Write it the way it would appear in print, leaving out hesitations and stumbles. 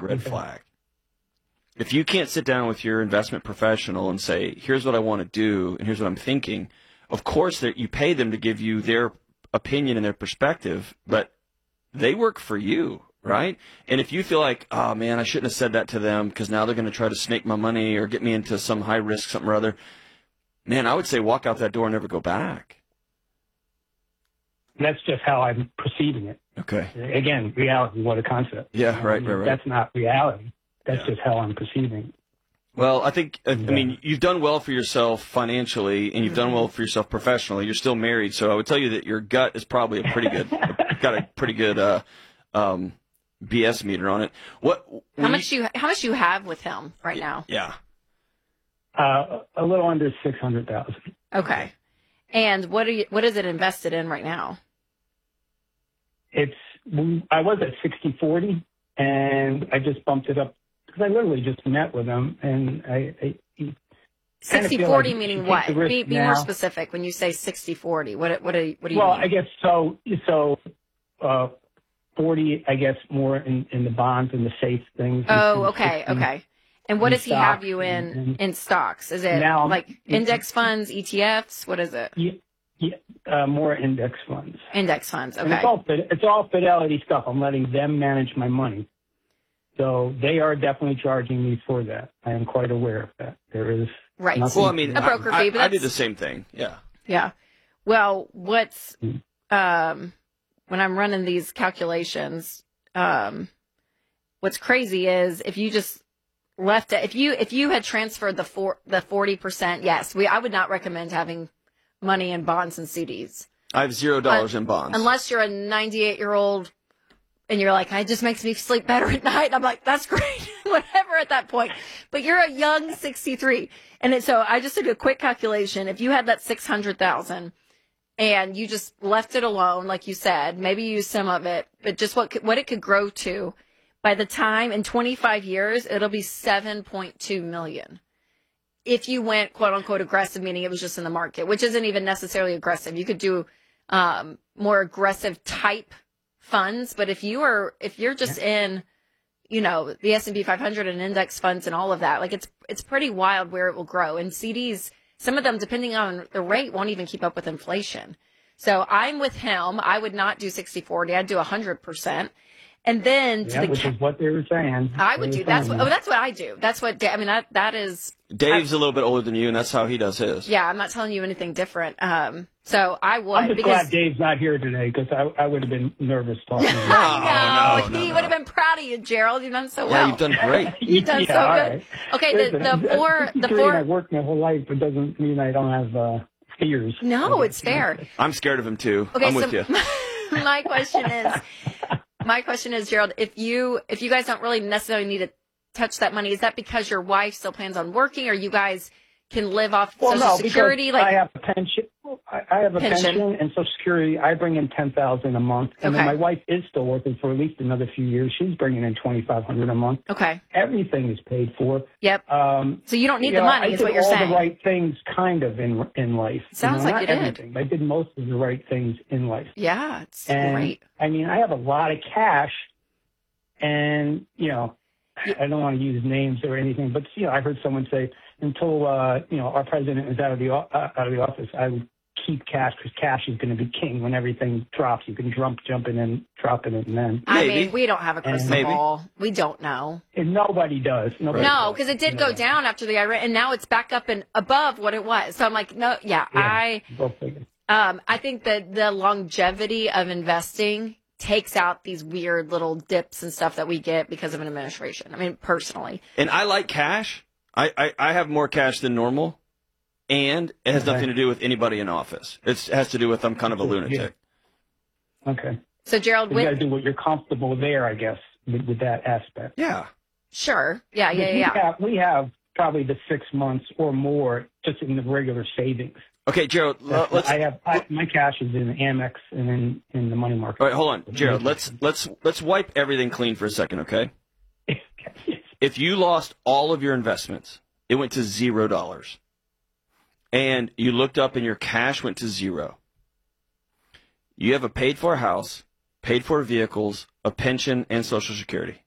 red flag. If you can't sit down with your investment professional and say, here's what I want to do and here's what I'm thinking, of course you pay them to give you their opinion and their perspective, but they work for you, right? And if you feel like, oh, man, I shouldn't have said that to them because now they're going to try to snake my money or get me into some high risk something or other, man, I would say walk out that door and never go back. That's just how I'm perceiving it. Okay. Again, reality, what a concept. Yeah, right. That's not reality. That's just how I'm perceiving it. Well, I think, I mean, you've done well for yourself financially, and you've done well for yourself professionally. You're still married, so I would tell you that your gut is probably a pretty good, got a pretty good BS meter on it. How much you have with him right now? Yeah. A little under 600,000. Okay. And what is it invested in right now? I was at 60-40, and I just bumped it up because I literally just met with him, and I 60-40 like meaning what? Be more specific when you say 60-40. What do you mean? Well, I guess so 40, I guess, more in the bonds and the safe things. Oh, okay, okay. And what does he have you in stocks? Is it now, like index funds, ETFs? What is it? Yeah, more index funds. Index funds, okay. And it's all Fidelity stuff. I'm letting them manage my money. So they are definitely charging me for that. I am quite aware of that. There is right. Well, I mean, a broker fee. But I did the same thing. Yeah. Yeah. Well, what's when I'm running these calculations, what's crazy is if you just left it, if you had transferred the 40%, yes, I would not recommend having money in bonds and CDs. I have $0 in bonds. Unless you're a 98-year-old and you're like, it just makes me sleep better at night. I'm like, that's great, whatever at that point. But you're a young 63. And so I just did a quick calculation. If you had that 600,000 and you just left it alone, like you said, maybe use some of it, but just what it could grow to, by the time in 25 years, it'll be 7.2 million. If you went quote unquote aggressive, meaning it was just in the market, which isn't even necessarily aggressive. You could do more aggressive type funds, but if you're just in, the S&P 500 and index funds and all of that, like it's pretty wild where it will grow. And CDs, some of them, depending on the rate, won't even keep up with inflation. So I'm with him. I would not do 60-40. I'd do 100%. And then which is what they were saying. I would do. That's what I do. That's what, that is. Dave's a little bit older than you, and that's how he does his. Yeah, I'm not telling you anything different. So I would. I'm just glad Dave's not here today because I would have been nervous talking to him. No, he would have been proud of you, Gerald. You've done so well. Yeah, you've done great. You've done so good. Right. Okay, Listen, the four. I've worked my whole life, but doesn't mean I don't have fears. No, it's fair. I'm scared of him too. Okay, I'm with you. My question is, Gerald, if you guys don't really necessarily need to touch that money, is that because your wife still plans on working, or you guys can live off Social Security? Like I have a pension. I have a pension and Social Security. I bring in $10,000 a month, and then my wife is still working for at least another few years. She's bringing in $2,500 a month. Okay, everything is paid for. Yep. So you don't need the money, is what you're saying. I did all the right things, kind of in life. Sounds like you did. Everything. I did most of the right things in life. Yeah, it's great. I mean, I have a lot of cash, and I don't want to use names or anything, but I heard someone say until our president is out of the office, I would keep cash because cash is going to be king. When everything drops, you can jump in and drop it, and then. I mean, we don't have a crystal ball. We don't know. And nobody does. No, because it did go down after the Iran, and now it's back up and above what it was. So I'm like, no, I think that the longevity of investing takes out these weird little dips and stuff that we get because of an administration. I mean, personally. And I like cash. I have more cash than normal, and it has nothing to do with anybody in office. It has to do with I'm kind of a lunatic. Okay. So, Gerald, you got to do what you're comfortable there, I guess, with that aspect. Yeah. Sure. Yeah. We have probably the 6 months or more just in the regular savings. Okay, Gerald, my cash is in Amex and in the money market. All right, hold on, Gerald. Let's wipe everything clean for a second, okay? If you lost all of your investments, it went to $0, and you looked up and your cash went to zero. You have a paid-for house, paid-for vehicles, a pension, and Social Security.